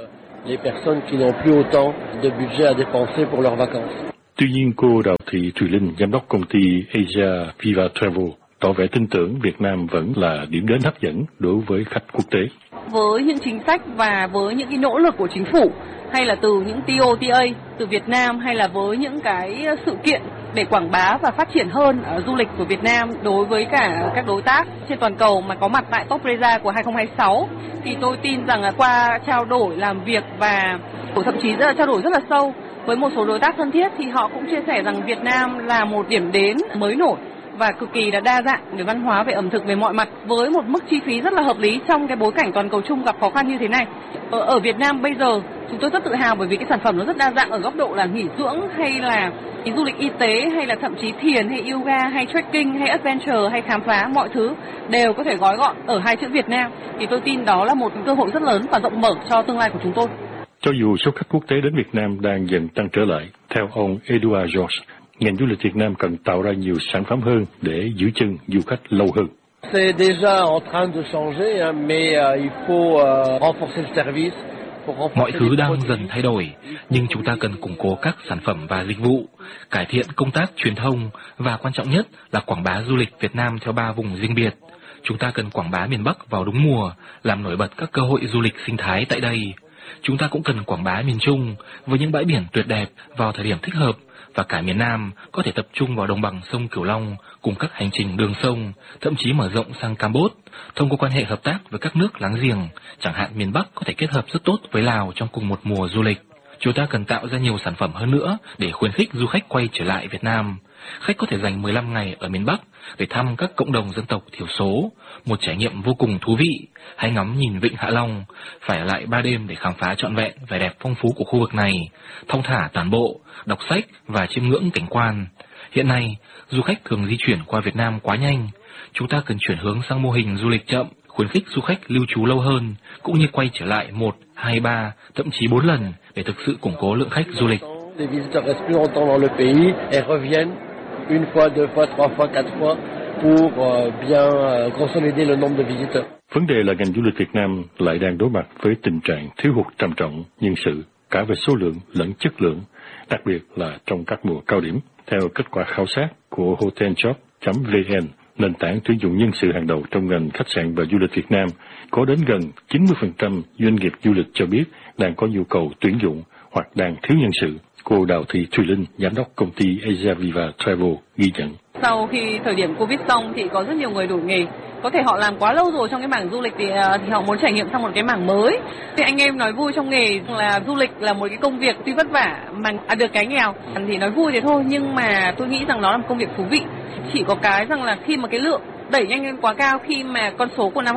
Tuy nhiên, cô Đào Thị Thùy Linh, giám đốc công ty Asia Viva Travel, tỏ vẻ tin tưởng Việt Nam vẫn là điểm đến hấp dẫn đối với khách quốc tế. Với những chính sách và với những cái nỗ lực của chính phủ, hay là từ những TOTA từ Việt Nam, hay là với những cái sự kiện để quảng bá và phát triển hơn ở du lịch của Việt Nam đối với cả các đối tác trên toàn cầu mà có mặt tại Top Reza của 2026, thì tôi tin rằng là qua trao đổi làm việc và thậm chí trao đổi rất là sâu với một số đối tác thân thiết, thì họ cũng chia sẻ rằng Việt Nam là một điểm đến mới nổi và cực kỳ là đa dạng về văn hóa, về ẩm thực, về mọi mặt, với một mức chi phí rất là hợp lý trong cái bối cảnh toàn cầu chung gặp khó khăn như thế này. Ở Việt Nam bây giờ chúng tôi rất tự hào bởi vì cái sản phẩm nó rất đa dạng ở góc độ là nghỉ dưỡng, hay là du lịch y tế, hay là thậm chí thiền hay yoga hay trekking hay adventure hay khám phá, mọi thứ đều có thể gói gọn ở 2 chữ Việt Nam. Thì tôi tin đó là một cơ hội rất lớn và rộng mở cho tương lai của chúng tôi. Cho dù số khách quốc tế đến Việt Nam đang dần tăng trở lại, theo ông Edouard Georges, ngành du lịch Việt Nam cần tạo ra nhiều sản phẩm hơn để giữ chân du khách lâu hơn. C'est déjà en train de changer, mais il faut renforcer le service. Mọi thứ đang dần thay đổi, nhưng chúng ta cần củng cố các sản phẩm và dịch vụ, cải thiện công tác truyền thông và quan trọng nhất là quảng bá du lịch Việt Nam theo 3 vùng riêng biệt. Chúng ta cần quảng bá miền Bắc vào đúng mùa, làm nổi bật các cơ hội du lịch sinh thái tại đây. Chúng ta cũng cần quảng bá miền Trung với những bãi biển tuyệt đẹp vào thời điểm thích hợp, và cả miền Nam có thể tập trung vào đồng bằng sông Cửu Long cùng các hành trình đường sông, thậm chí mở rộng sang Campuchia, thông qua quan hệ hợp tác với các nước láng giềng, chẳng hạn miền Bắc có thể kết hợp rất tốt với Lào trong cùng một mùa du lịch. Chúng ta cần tạo ra nhiều sản phẩm hơn nữa để khuyến khích du khách quay trở lại Việt Nam. Khách có thể dành 15 ngày ở miền Bắc để thăm các cộng đồng dân tộc thiểu số, một trải nghiệm vô cùng thú vị, hay ngắm nhìn Vịnh Hạ Long, phải ở lại 3 đêm để khám phá trọn vẹn vẻ đẹp phong phú của khu vực này, thong thả tản bộ, đọc sách và chiêm ngưỡng cảnh quan. Hiện nay, du khách thường di chuyển qua Việt Nam quá nhanh. Chúng ta cần chuyển hướng sang mô hình du lịch chậm, khuyến khích du khách lưu trú lâu hơn, cũng như quay trở lại 1, 2, 3, thậm chí 4 lần để thực sự củng cố lượng khách du lịch. Les visiteurs restent plus longtemps dans le pays et reviennent une fois, 2 fois, 3 fois, 4 fois pour bien consolider le nombre de visiteurs. Vấn đề là ngành du lịch Việt Nam lại đang đối mặt với tình trạng thiếu hụt trầm trọng nhân sự, cả về số lượng lẫn chất lượng, đặc biệt là trong các mùa cao điểm. Theo kết quả khảo sát của hoteljob.vn, nền tảng tuyển dụng nhân sự hàng đầu trong ngành khách sạn và du lịch Việt Nam, có đến gần 90% doanh nghiệp du lịch cho biết đang có nhu cầu tuyển dụng hoặc đang thiếu nhân sự. Cô Đào Thị Thùy Linh, giám đốc công ty Asia Viva Travel, ghi nhận. Sau khi thời điểm Covid xong thì có rất nhiều người đổi nghề. Có thể họ làm quá lâu rồi trong cái mảng du lịch thì họ muốn trải nghiệm sang một cái mảng mới. Thì anh em nói vui trong nghề là du lịch là một cái công việc tuy vất vả mà được cái nghèo. Thì nói vui thế thôi, nhưng mà tôi nghĩ rằng nó là một công việc thú vị. Chỉ có cái rằng là khi mà cái lượng đẩy nhanh lên quá cao, khi mà con số của năm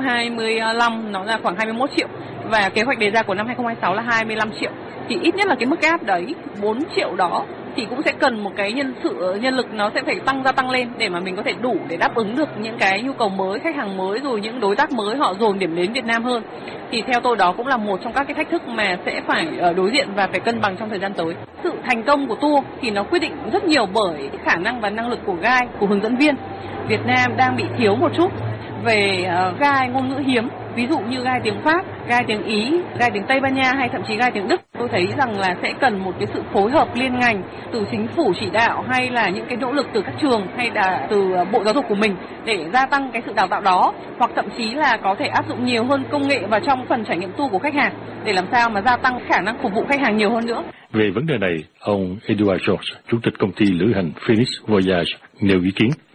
2025 nó là khoảng 21 triệu và kế hoạch đề ra của năm 2026 là 25 triệu, thì ít nhất là cái mức gap đấy 4 triệu đó thì cũng sẽ cần một cái nhân lực nó sẽ phải tăng lên để mà mình có thể đủ để đáp ứng được những cái nhu cầu mới, khách hàng mới, rồi những đối tác mới họ dồn điểm đến Việt Nam hơn. Thì theo tôi đó cũng là một trong các cái thách thức mà sẽ phải đối diện và phải cân bằng trong thời gian tới. Sự thành công của tour thì nó quyết định rất nhiều bởi khả năng và năng lực của guide, của hướng dẫn viên. Việt Nam đang bị thiếu một chút về guide ngôn ngữ hiếm, ví dụ như guide tiếng Pháp, guide tiếng Ý, guide tiếng Tây Ban Nha hay thậm chí guide tiếng Đức. Tôi thấy rằng là sẽ cần một cái sự phối hợp liên ngành từ chính phủ chỉ đạo, hay là những cái nỗ lực từ các trường hay là từ Bộ Giáo dục của mình để gia tăng cái sự đào tạo đó, hoặc thậm chí là có thể áp dụng nhiều hơn công nghệ vào trong phần trải nghiệm tour của khách hàng để làm sao mà gia tăng khả năng phục vụ khách hàng nhiều hơn nữa. Về vấn đề này, ông Edouard Georges, chủ tịch công ty lữ hành Phoenix Voyage, nêu ý kiến.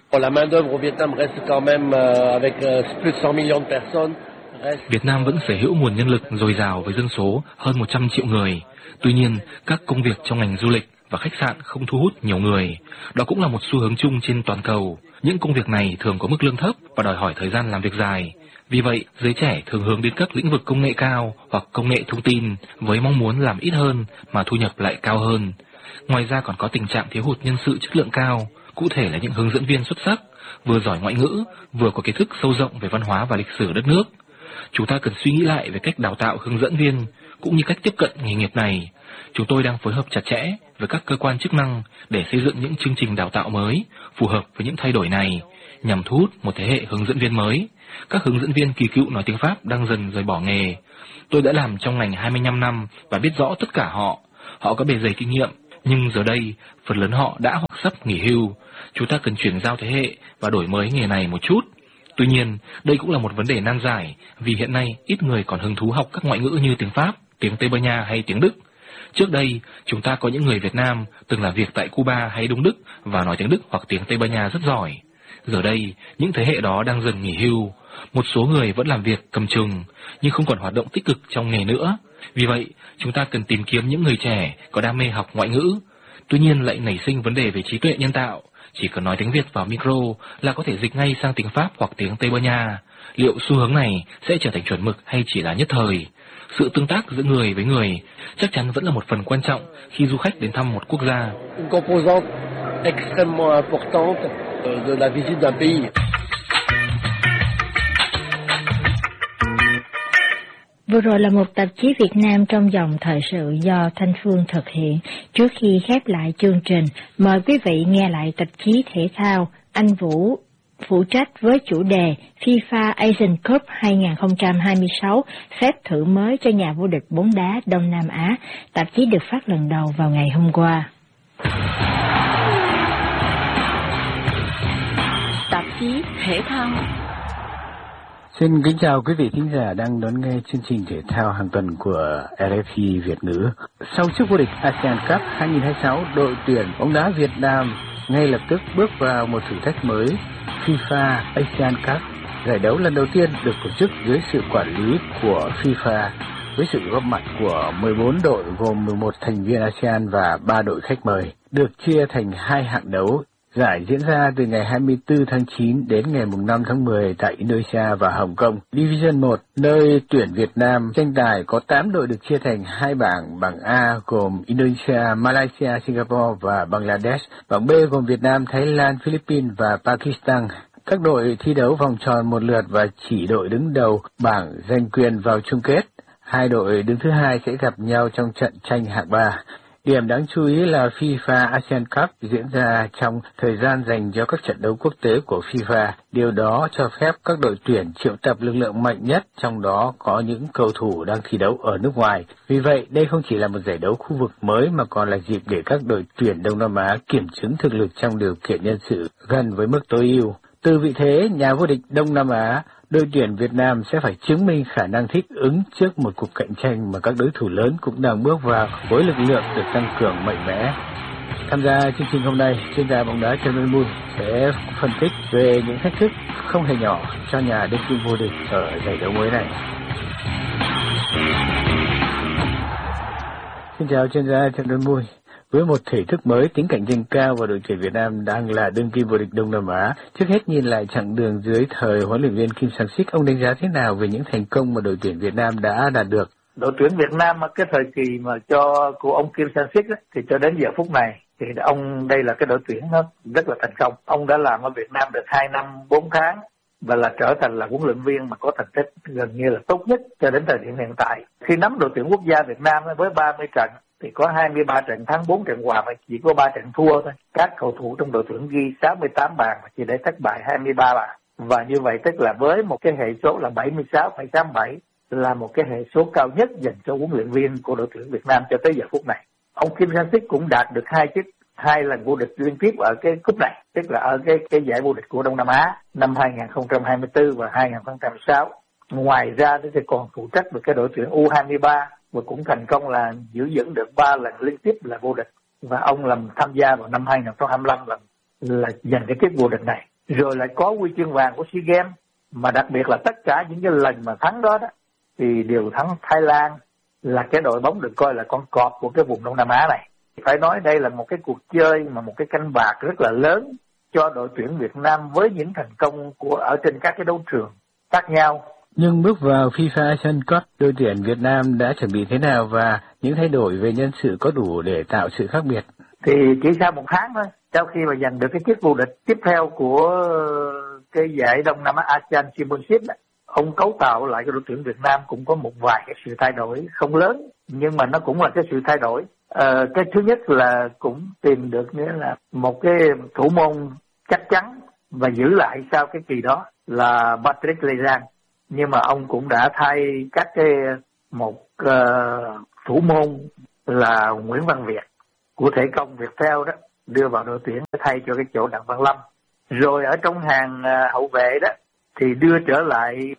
La main d'œuvre au Vietnam reste quand même avec plus de 100 millions de personnes. Việt Nam vẫn sở hữu nguồn nhân lực dồi dào với dân số hơn 100 triệu người. Tuy nhiên, các công việc trong ngành du lịch và khách sạn không thu hút nhiều người. Đó cũng là một xu hướng chung trên toàn cầu. Những công việc này thường có mức lương thấp và đòi hỏi thời gian làm việc dài. Vì vậy, giới trẻ thường hướng đến các lĩnh vực công nghệ cao hoặc công nghệ thông tin với mong muốn làm ít hơn mà thu nhập lại cao hơn. Ngoài ra còn có tình trạng thiếu hụt nhân sự chất lượng cao, cụ thể là những hướng dẫn viên xuất sắc, vừa giỏi ngoại ngữ, vừa có kiến thức sâu rộng về văn hóa và lịch sử đất nước. Chúng ta cần suy nghĩ lại về cách đào tạo hướng dẫn viên, cũng như cách tiếp cận nghề nghiệp này. Chúng tôi đang phối hợp chặt chẽ với các cơ quan chức năng để xây dựng những chương trình đào tạo mới, phù hợp với những thay đổi này, nhằm thu hút một thế hệ hướng dẫn viên mới. Các hướng dẫn viên kỳ cựu nói tiếng Pháp đang dần rời bỏ nghề. Tôi đã làm trong ngành 25 năm và biết rõ tất cả họ. Họ có bề dày kinh nghiệm, nhưng giờ đây, phần lớn họ đã hoặc sắp nghỉ hưu. Chúng ta cần chuyển giao thế hệ và đổi mới nghề này một chút. Tuy nhiên, đây cũng là một vấn đề nan giải, vì hiện nay ít người còn hứng thú học các ngoại ngữ như tiếng Pháp, tiếng Tây Ban Nha hay tiếng Đức. Trước đây, chúng ta có những người Việt Nam từng làm việc tại Cuba hay Đông Đức và nói tiếng Đức hoặc tiếng Tây Ban Nha rất giỏi. Giờ đây, những thế hệ đó đang dần nghỉ hưu. Một số người vẫn làm việc cầm chừng, nhưng không còn hoạt động tích cực trong nghề nữa. Vì vậy, chúng ta cần tìm kiếm những người trẻ có đam mê học ngoại ngữ. Tuy nhiên lại nảy sinh vấn đề về trí tuệ nhân tạo. Chỉ cần nói tiếng Việt vào micro là có thể dịch ngay sang tiếng Pháp hoặc tiếng Tây Ban Nha. Liệu xu hướng này sẽ trở thành chuẩn mực hay chỉ là nhất thời? Sự tương tác giữa người với người chắc chắn vẫn là một phần quan trọng khi du khách đến thăm một quốc gia. Une composante extrêmement importante de la visite d'un pays. Vừa rồi là một tạp chí Việt Nam trong dòng thời sự do Thanh Phương thực hiện. Trước khi khép lại chương trình, mời quý vị nghe lại tạp chí thể thao Anh Vũ phụ trách với chủ đề FIFA Asian Cup 2026, phép thử mới cho nhà vô địch bóng đá Đông Nam Á. Tạp chí được phát lần đầu vào ngày hôm qua. Tạp chí thể thao. Xin kính chào quý vị thính giả đang đón nghe chương trình thể thao hàng tuần của RFI Việt ngữ. Sau chức vô địch ASEAN Cup 2026, đội tuyển bóng đá Việt Nam ngay lập tức bước vào một thử thách mới, FIFA Asian Cup. Giải đấu lần đầu tiên được tổ chức dưới sự quản lý của FIFA với sự góp mặt của 14 đội gồm 11 thành viên ASEAN và 3 đội khách mời, được chia thành 2 hạng đấu. Giải diễn ra từ ngày 24 tháng 9 đến ngày 5 tháng 10 tại Indonesia và Hồng Kông. Division 1, nơi tuyển Việt Nam tranh tài có 8 đội được chia thành 2 bảng. Bảng A gồm Indonesia, Malaysia, Singapore và Bangladesh. Bảng B gồm Việt Nam, Thái Lan, Philippines và Pakistan. Các đội thi đấu vòng tròn một lượt và chỉ đội đứng đầu bảng giành quyền vào chung kết. 2 đội đứng thứ hai sẽ gặp nhau trong trận tranh hạng 3. Điểm đáng chú ý là FIFA Asian Cup diễn ra trong thời gian dành cho các trận đấu quốc tế của FIFA. Điều đó cho phép các đội tuyển triệu tập lực lượng mạnh nhất, trong đó có những cầu thủ đang thi đấu ở nước ngoài. Vì vậy, đây không chỉ là một giải đấu khu vực mới mà còn là dịp để các đội tuyển Đông Nam Á kiểm chứng thực lực trong điều kiện nhân sự gần với mức tối ưu. Từ vị thế nhà vô địch Đông Nam Á, đội tuyển Việt Nam sẽ phải chứng minh khả năng thích ứng trước một cuộc cạnh tranh mà các đối thủ lớn cũng đang bước vào với lực lượng được tăng cường mạnh mẽ. Tham gia chương trình hôm nay, chuyên gia bóng đá Trần Văn Mui sẽ phân tích về những thách thức không hề nhỏ cho nhà đương kim vô địch ở giải đấu mới này. Xin chào chuyên gia Trần Văn Mui. Với một thể thức mới, tính cạnh tranh cao và đội tuyển Việt Nam đang là đương kim vô địch Đông Nam Á, trước hết nhìn lại chặng đường dưới thời huấn luyện viên Kim Sang-sik, ông đánh giá thế nào về những thành công mà đội tuyển Việt Nam đã đạt được? Đội tuyển Việt Nam cái thời kỳ mà của ông Kim Sang-sik thì cho đến giờ phút này thì ông đây là cái đội tuyển nó rất là thành công. Ông đã làm ở Việt Nam được 2 năm 4 tháng và là trở thành là huấn luyện viên mà có thành tích gần như là tốt nhất cho đến thời điểm hiện tại. Khi nắm đội tuyển quốc gia Việt Nam với 30 trận thì có 23 trận thắng, 4 trận hòa và chỉ có 3 trận thua thôi. Các cầu thủ trong đội tuyển ghi 68 bàn và chỉ để thất bại 23 bàn. Và như vậy tức là với một cái hệ số là 76,87 là một cái hệ số cao nhất dành cho huấn luyện viên của đội tuyển Việt Nam cho tới giờ phút này. Ông Kim Sang-sik cũng đạt được 2 lần vô địch liên tiếp ở cái cúp này, tức là ở cái giải vô địch của Đông Nam Á năm 2024 và 2026. Ngoài ra thì còn phụ trách được cái đội tuyển U23 và cũng thành công là giữ vững được 3 lần liên tiếp là vô địch, và ông tham gia vào năm 2025 là giành cái chức vô địch này. rồi lại có huy chương vàng của SEA Games, mà đặc biệt là tất cả những cái lần mà thắng đó thì đều thắng Thái Lan, là cái đội bóng được coi là con cọp của cái vùng Đông Nam Á này. Phải nói đây là một cái cuộc chơi mà một cái canh bạc rất là lớn cho đội tuyển Việt Nam với những thành công ở trên các cái đấu trường khác nhau. Nhưng bước vào FIFA Asian Cup, đội tuyển Việt Nam đã chuẩn bị thế nào và những thay đổi về nhân sự có đủ để tạo sự khác biệt? Thì chỉ sau một tháng thôi, sau khi mà giành được cái chức vô địch tiếp theo của cái giải Đông Nam Á ASEAN Championship, ông cấu tạo lại cái đội tuyển Việt Nam cũng có một vài cái sự thay đổi không lớn, nhưng mà nó cũng là cái sự thay đổi. Cái thứ nhất là cũng tìm được nghĩa là một cái thủ môn chắc chắn và giữ lại sau cái kỳ đó là Patrick Lê-Giang, nhưng mà ông cũng đã thay các cái một thủ môn là Nguyễn Văn Việt của Thể Công Viettel đó đưa vào đội tuyển thay cho cái chỗ Đặng Văn Lâm. Rồi ở trong hàng hậu vệ đó thì đưa trở lại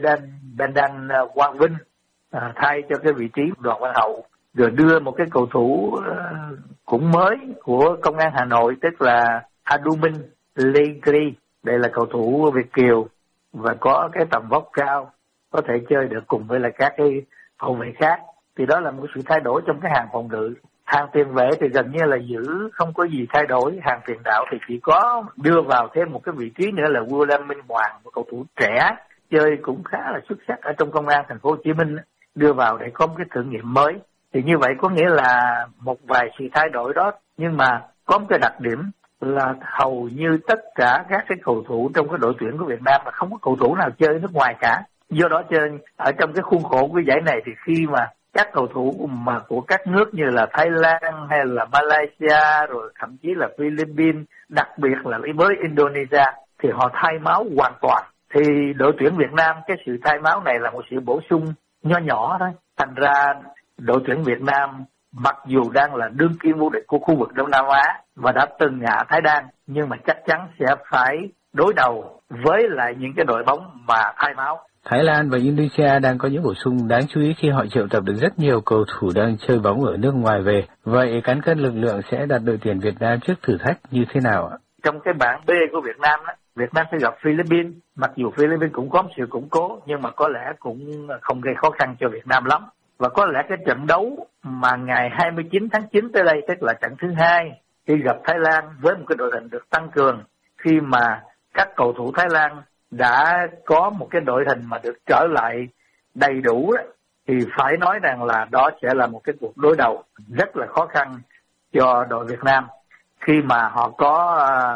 Bendan Quang Vinh thay cho cái vị trí Đoàn Văn Hậu, rồi đưa một cái cầu thủ cũng mới của Công an Hà Nội, tức là Adumin Legri. Đây là cầu thủ Việt kiều và có cái tầm vóc cao, có thể chơi được cùng với lại các cái hậu vệ khác. Thì đó là một sự thay đổi trong cái hàng phòng ngự. Hàng tiền vệ thì gần như là giữ không có gì thay đổi. Hàng tiền đạo thì chỉ có đưa vào thêm một cái vị trí nữa là William Minh Hoàng, một cầu thủ trẻ chơi cũng khá là xuất sắc ở trong Công an Thành phố Hồ Chí Minh, đưa vào để có một cái thử nghiệm mới. Thì như vậy có nghĩa là một vài sự thay đổi đó, nhưng mà có một cái đặc điểm là hầu như tất cả các cái cầu thủ trong cái đội tuyển của Việt Nam là không có cầu thủ nào chơi nước ngoài cả. Do đó chơi ở trong cái khuôn khổ của giải này thì khi mà các cầu thủ mà của các nước như là Thái Lan hay là Malaysia rồi thậm chí là Philippines, đặc biệt là với Indonesia thì họ thay máu hoàn toàn. Thì đội tuyển Việt Nam cái sự thay máu này là một sự bổ sung nho nhỏ thôi. Thành ra đội tuyển Việt Nam mặc dù đang là đương kim vô địch của khu vực Đông Nam Á và đã từng ngã Thái Lan, nhưng mà chắc chắn sẽ phải đối đầu với lại những cái đội bóng mà thay máu. Thái Lan và Indonesia đang có những bổ sung đáng chú ý khi họ triệu tập được rất nhiều cầu thủ đang chơi bóng ở nước ngoài về. Vậy cán cân lực lượng sẽ đặt đội tuyển Việt Nam trước thử thách như thế nào ạ? Trong cái bảng B của Việt Nam đó, Việt Nam sẽ gặp Philippines. Mặc dù Philippines cũng có một sự củng cố, nhưng mà có lẽ cũng không gây khó khăn cho Việt Nam lắm. Và có lẽ cái trận đấu mà ngày 29 tháng 9 tới đây, tức là trận thứ 2 khi gặp Thái Lan với một cái đội hình được tăng cường, khi mà các cầu thủ Thái Lan đã có một cái đội hình mà được trở lại đầy đủ đó, thì phải nói rằng là đó sẽ là một cái cuộc đối đầu rất là khó khăn cho đội Việt Nam, khi mà họ có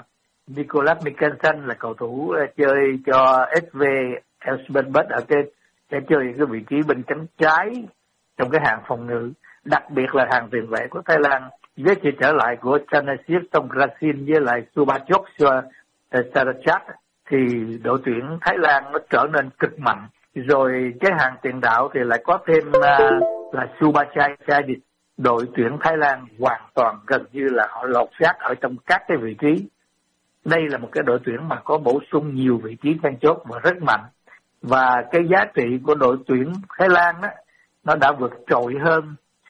Nicolas Mikkelsen là cầu thủ chơi cho SV Elfsborg ở cái sẽ chơi cái vị trí bên cánh trái trong cái hàng phòng ngự, đặc biệt là hàng tiền vệ của Thái Lan với sự trở lại của Chanasip Songkrasin với lại Subachok Sarachat thì đội tuyển Thái Lan nó trở nên cực mạnh. Rồi cái hàng tiền đạo thì lại có thêm là Subachai Chadit. Đội tuyển Thái Lan hoàn toàn gần như là họ lột xác ở trong các cái vị trí. Đây là một cái đội tuyển mà có bổ sung nhiều vị trí then chốt và rất mạnh. Và cái giá trị của đội tuyển Thái Lan đó, nó đã vượt trội hơn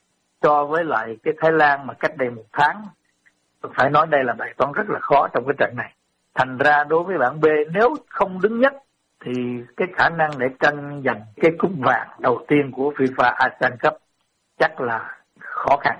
so với lại cái Thái Lan mà cách đây một tháng. Phải nói đây là bài toán rất là khó trong cái trận này. Thành ra đối với bảng B, nếu không đứng nhất thì cái khả năng để tranh giành cái cúp vàng đầu tiên của FIFA ASEAN Cup chắc là khó khăn.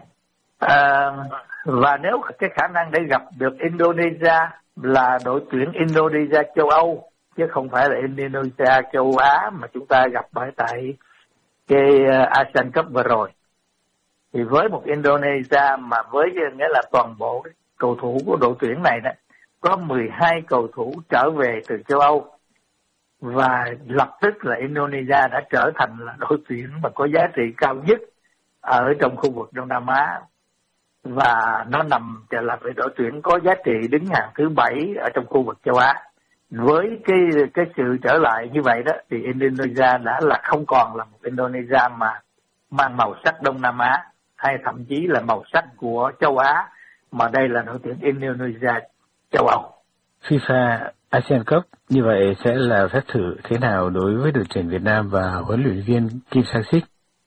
Và nếu cái khả năng để gặp được Indonesia là đội tuyển Indonesia châu Âu, chứ không phải là Indonesia châu Á mà chúng ta gặp bởi tại cái ASEAN Cup vừa rồi. Thì với một Indonesia mà với nghĩa là toàn bộ cầu thủ của đội tuyển này đó, có 12 cầu thủ trở về từ châu Âu, và lập tức là Indonesia đã trở thành là đội tuyển mà có giá trị cao nhất ở trong khu vực Đông Nam Á, và nó nằm trở lại với đội tuyển có giá trị đứng hàng thứ 7 ở trong khu vực châu Á. Với cái sự trở lại như vậy đó thì Indonesia đã là không còn là một Indonesia mà mang màu sắc Đông Nam Á hay thậm chí là màu sắc của châu Á, mà đây là đội tuyển Indonesia châu Âu. FIFA ASEAN Cup như vậy sẽ là phép thử thế nào đối với đội tuyển Việt Nam và huấn luyện viên Kim Sang-sik?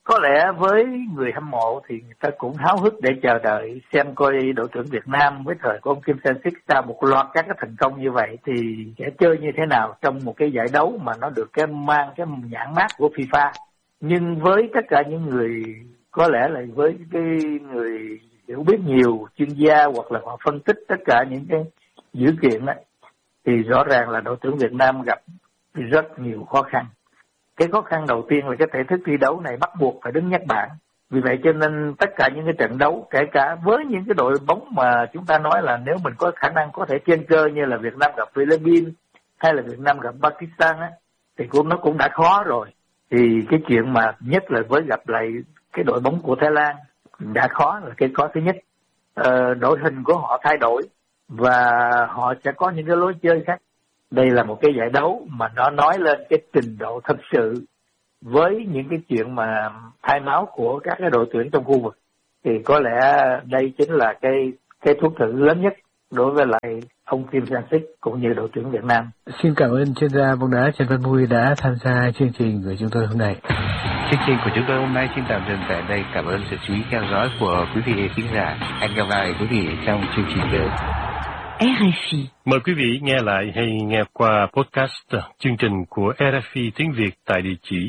Có lẽ với người hâm mộ thì người ta cũng háo hức để chờ đợi xem coi đội tuyển Việt Nam với thời của ông Kim Sang-sik sau một loạt các cái thành công như vậy thì sẽ chơi như thế nào trong một cái giải đấu mà nó được mang cái nhãn mác của FIFA. Nhưng với tất cả những người, có lẽ là với cái người hiểu biết nhiều, chuyên gia hoặc là họ phân tích tất cả những cái dữ kiện đó, thì rõ ràng là đội tuyển Việt Nam gặp rất nhiều khó khăn. Cái khó khăn đầu tiên là cái thể thức thi đấu này bắt buộc phải đứng nhắc bảng. Vì vậy cho nên tất cả những cái trận đấu, kể cả với những cái đội bóng mà chúng ta nói là nếu mình có khả năng có thể trên cơ như là Việt Nam gặp Philippines hay là Việt Nam gặp Pakistan á, thì nó cũng đã khó rồi. Thì cái chuyện mà nhất là với gặp lại cái đội bóng của Thái Lan đã khó, là cái khó thứ nhất. Đội hình của họ thay đổi và họ sẽ có những cái lối chơi khác. Đây là một cái giải đấu mà nó nói lên cái trình độ thật sự với những cái chuyện mà thay máu của các cái đội tuyển trong khu vực. Thì có lẽ đây chính là cái thuốc thử lớn nhất đối với lại ông Kim Sang-sik cũng như đội tuyển Việt Nam. Xin cảm ơn chuyên gia bóng đá Trần Văn Mui đã tham gia chương trình của chúng tôi hôm nay. Chương trình của chúng tôi hôm nay xin tạm dừng tại đây. Cảm ơn sự chú ý theo dõi của quý vị khán giả. Hẹn gặp lại quý vị trong chương trình tới. RFI. Mời quý vị nghe lại hay nghe qua podcast chương trình của RFI tiếng Việt tại địa chỉ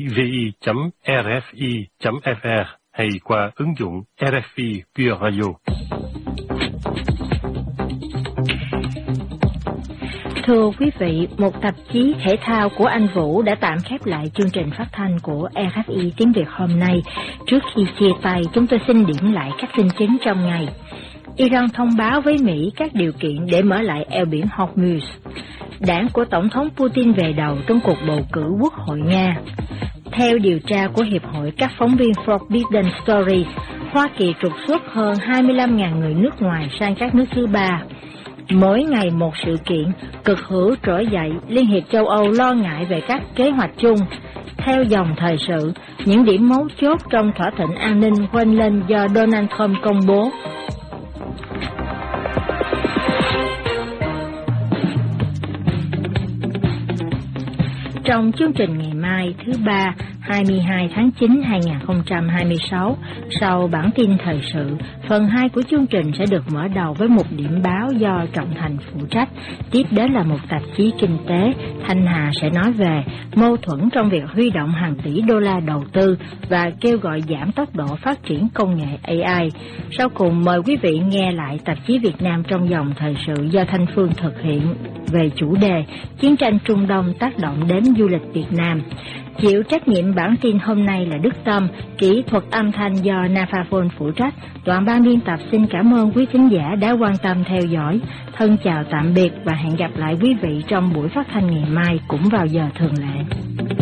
vi.rfi.fr hay qua ứng dụng RFI Pure Radio. Thưa quý vị, một tạp chí thể thao của Anh Vũ đã tạm khép lại chương trình phát thanh của RFI tiếng Việt hôm nay. Trước khi chia tay, chúng tôi xin điểm lại các tin chính trong ngày. Iran thông báo với Mỹ các điều kiện để mở lại eo biển Hormuz. Đảng của Tổng thống Putin về đầu trong cuộc bầu cử Quốc hội Nga. Theo điều tra của Hiệp hội các phóng viên Forbidden Stories, Hoa Kỳ trục xuất hơn 25.000 người nước ngoài sang các nước thứ ba. Mỗi ngày một sự kiện, cực hữu trỗi dậy, Liên hiệp châu Âu lo ngại về các kế hoạch chung. Theo dòng thời sự, những điểm mấu chốt trong thỏa thuận an ninh quên lên do Donald Trump công bố. Trong chương trình ngày mai thứ Ba, 22 tháng 9 2026, sau bản tin thời sự, phần 2 của chương trình sẽ được mở đầu với một điểm báo do Trọng Thành phụ trách. Tiếp đến là một tạp chí kinh tế, Thanh Hà sẽ nói về mâu thuẫn trong việc huy động hàng tỷ đô la đầu tư và kêu gọi giảm tốc độ phát triển công nghệ AI. Sau cùng mời quý vị nghe lại tạp chí Việt Nam trong dòng thời sự do Thanh Phương thực hiện về chủ đề Chiến tranh Trung Đông tác động đến du lịch Việt Nam. Chịu trách nhiệm bản tin hôm nay là Đức Tâm, kỹ thuật âm thanh do Naphafon phụ trách. Toàn ban biên tập xin cảm ơn quý thính giả đã quan tâm theo dõi. Thân chào tạm biệt và hẹn gặp lại quý vị trong buổi phát thanh ngày mai cũng vào giờ thường lệ.